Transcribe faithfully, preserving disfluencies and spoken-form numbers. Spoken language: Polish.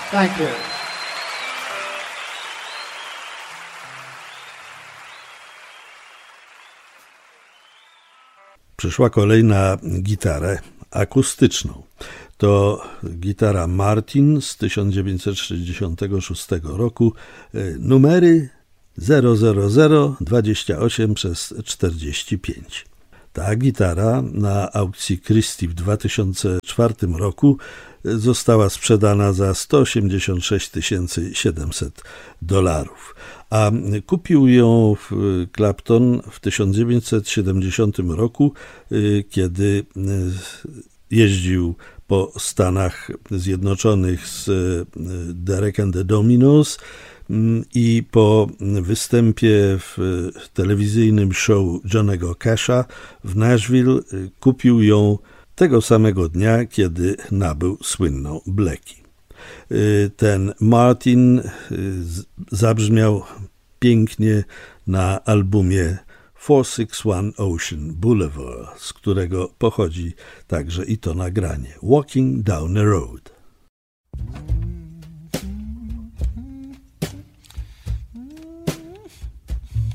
Thank you. Przyszła kolej na gitarę akustyczną. To gitara Martin z tysiąc dziewięćset sześćdziesiątego szóstego roku, numery zero zero zero dwadzieścia osiem przez czterdzieści pięć. Ta gitara na aukcji Christie w dwa tysiące czwartym roku została sprzedana za sto osiemdziesiąt sześć tysięcy siedemset dolarów, a kupił ją Clapton w tysiąc dziewięćset siedemdziesiątym roku, kiedy jeździł po Stanach Zjednoczonych z Derek and the Dominos i po występie w telewizyjnym show Johnnego Casha w Nashville kupił ją tego samego dnia, kiedy nabył słynną Blackie. Ten Martin zabrzmiał pięknie na albumie four six one Ocean Boulevard, z którego pochodzi także i to nagranie Walking Down the Road.